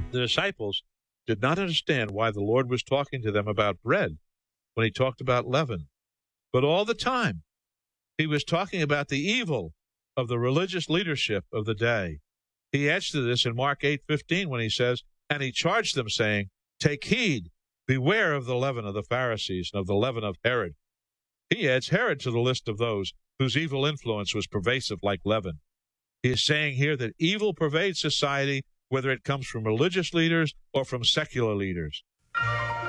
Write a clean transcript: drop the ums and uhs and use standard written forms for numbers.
The disciples did not understand why the Lord was talking to them about bread when he talked about leaven. But all the time, he was talking about the evil of the religious leadership of the day. He adds to this in Mark 8:15 when he says, and he charged them, saying, take heed, beware of the leaven of the Pharisees and of the leaven of Herod. He adds Herod to the list of those whose evil influence was pervasive like leaven. He is saying here that evil pervades society, whether it comes from religious leaders or from secular leaders.